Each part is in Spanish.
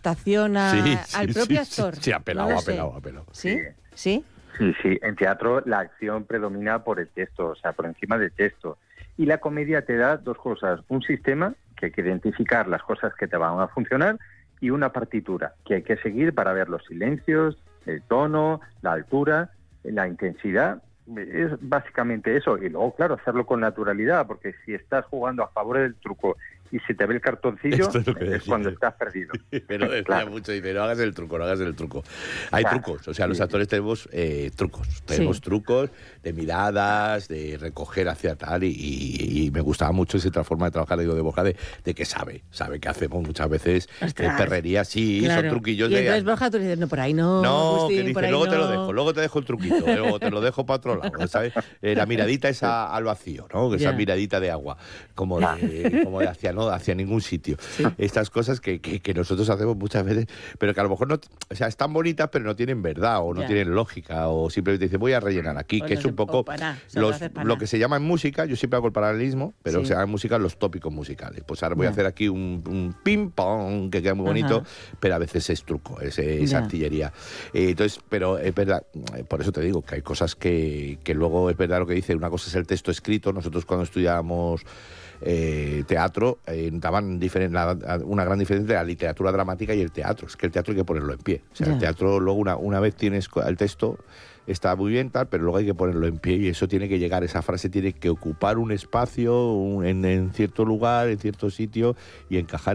adaptación al propio actor. Sí, apelado. ¿Sí? ¿Sí? Sí, en teatro la acción predomina por el texto, o sea, por encima del texto. Y la comedia te da dos cosas, un sistema que hay que identificar las cosas que te van a funcionar y una partitura que hay que seguir para ver los silencios, el tono, la altura, la intensidad. Es básicamente eso. Y luego, claro, hacerlo con naturalidad, porque si estás jugando a favor del truco y se te ve el cartoncillo, es cuando estás perdido. Pero decía claro. mucho, dice, no hagas el truco. Hay trucos, o sea, los actores tenemos trucos. Tenemos trucos de miradas, de recoger hacia tal, y me gustaba mucho esa forma de trabajar, digo, de Borja, de que sabe que hacemos muchas veces perrería, son truquillos. Y entonces Borja, tú dices, no, por ahí no. No, Agustín, que dice, luego te dejo el truquito, luego te lo dejo para otro lado, ¿sabes? La miradita esa al vacío, ¿no? Esa miradita de agua, como de hacia ningún sitio. Sí. Estas cosas que nosotros hacemos muchas veces, pero que a lo mejor no, o sea, están bonitas, pero no tienen verdad, o no tienen lógica, o simplemente dicen, voy a rellenar aquí, que es un poco lo que se llama en música, yo siempre hago el paralelismo, pero que se llama en música los tópicos musicales. Pues ahora voy a hacer aquí un ping-pong, que queda muy bonito, pero a veces es truco, es artillería. Entonces, pero es verdad, por eso te digo que hay cosas que luego es verdad lo que dice, una cosa es el texto escrito. Nosotros cuando estudiábamos teatro, daban una gran diferencia entre la literatura dramática y el teatro. Es que el teatro hay que ponerlo en pie. O sea, el teatro luego una vez tienes el texto, está muy bien tal, pero luego hay que ponerlo en pie y eso tiene que llegar, esa frase tiene que ocupar un espacio en cierto lugar, en cierto sitio y encajar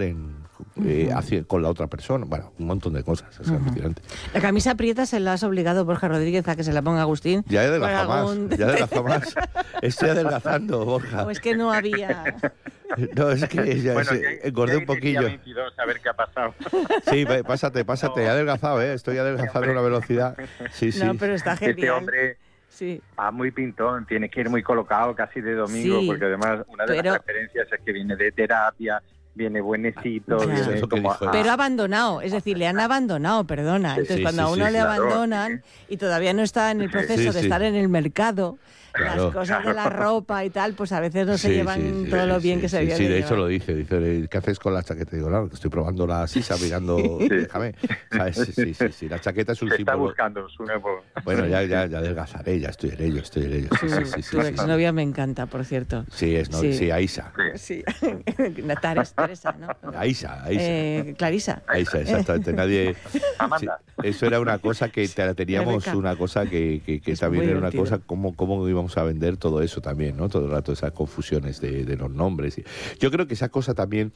con la otra persona. Bueno, un montón de cosas. Es alucinante. La camisa prieta se la has obligado Borja Rodríguez a que se la ponga Agustín. Ya he adelgazado más. Estoy adelgazando, Borja. O es que no había... No, es que engordé un poquillo. 22, a ver qué ha pasado. Sí, pásate, he adelgazado, estoy adelgazando a una velocidad. Sí. No, pero está genial. Este hombre muy pintón, tiene que ir muy colocado casi de domingo, porque además una de las referencias es que viene de terapia, viene buenecito, viene como... Pero abandonado, es decir, le han abandonado, perdona. Entonces, cuando a uno le abandonan y todavía no está en el proceso de estar en el mercado, las cosas de la ropa y tal, pues a veces no se llevan todo lo bien que se debería. Sí, de hecho lo dice, ¿qué haces con la chaqueta? Digo, claro, que estoy probando la sisa, mirando, déjame. ¿Sabes? Sí, la chaqueta es un símbolo. Está buscando su nuevo... Bueno, ya adelgazaré, ya estoy en ello. Tu exnovia me encanta, por cierto. Sí, Aisa. Sí, Teresa, ¿no? Aisa. Clarisa. Aisa, exactamente. Nadie... Amanda. Eso era una cosa que teníamos, una cosa que también era una cosa, cómo íbamos a vender todo eso también, ¿no? Todo el rato esas confusiones de los nombres. Yo creo que esa cosa también,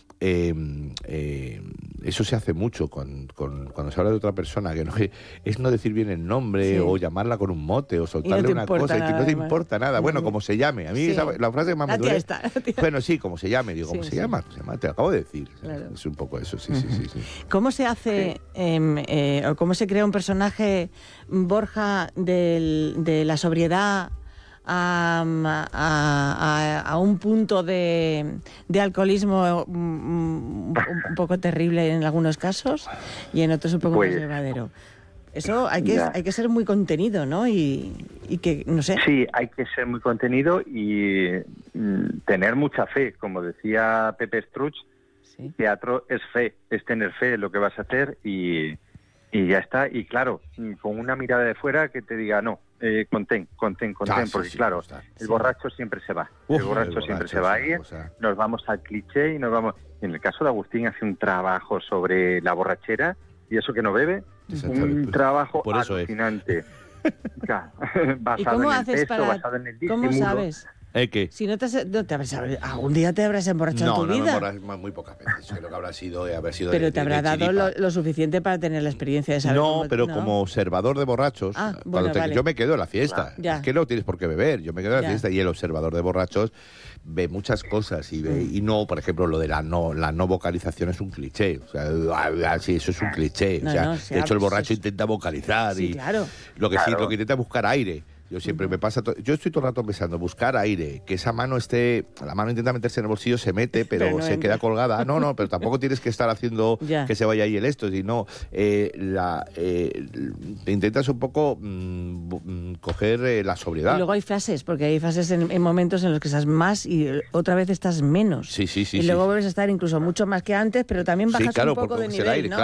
eso se hace mucho cuando se habla de otra persona, que no es no decir bien el nombre o llamarla con un mote o soltarle una cosa, y que no te importa nada. Bueno, como se llame. A mí la frase que más me duele... Bueno, sí, como se llame. Digo, ¿cómo se llama? Te lo acabo de decir. Claro. Es un poco eso, sí. ¿Cómo se hace, o cómo se crea un personaje, Borja, de la sobriedad a un punto de alcoholismo un poco terrible en algunos casos y en otros un poco más llevadero? Eso hay que ser muy contenido, ¿no? Y que, no sé... Sí, hay que ser muy contenido y tener mucha fe. Como decía Pepe Struch, teatro es fe, es tener fe en lo que vas a hacer y ya está. Y claro, con una mirada de fuera que te diga, no, contén, porque claro, el borracho siempre se va. El borracho siempre se va a ir, nos vamos al cliché y nos vamos... En el caso de Agustín hace un trabajo sobre la borrachera y eso que no bebe, un trabajo alucinante. Basado en el texto, basado en el disimulo. ¿Cómo sabes? ¿Qué? Si no te algún día te habrás emborrachado en tu vida. No, muy pocas veces. Creo que habrá sido pero te habrá dado lo suficiente para tener la experiencia de saber como observador de borrachos, yo me quedo en la fiesta. Es que no tienes por qué beber. Yo me quedo en la fiesta y el observador de borrachos ve muchas cosas y no, por ejemplo, lo de la no vocalización es un cliché. O sea, sí, eso es un cliché. De hecho, el borracho intenta vocalizar y lo que intenta es buscar aire. Yo siempre me pasa... Yo estoy todo el rato pensando, buscar aire, que esa mano esté... La mano intenta meterse en el bolsillo, se mete, pero se queda colgada. No, pero tampoco tienes que estar haciendo que se vaya ahí el esto, sino intentas un poco coger la sobriedad. Y luego hay fases, porque hay fases en momentos en los que estás más y otra vez estás menos. Sí. Y luego vuelves a estar incluso mucho más que antes, pero también bajas un poco de nivel, ¿no?